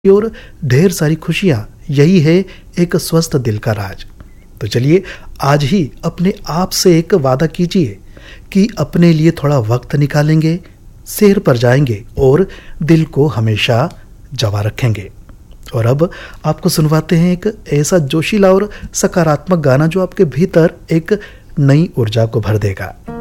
और ढेर सारी खुशियां, यही है एक स्वस्थ दिल का राज। तो चलिए आज ही अपने आप से एक वादा कीजिए कि अपने लिए थोड़ा वक्त निकालेंगे, सैर पर जाएंगे और दिल को हमेशा जवा रखेंगे। और अब आपको सुनवाते हैं एक ऐसा जोशीला और सकारात्मक गाना जो आपके भीतर एक नई ऊर्जा को भर देगा।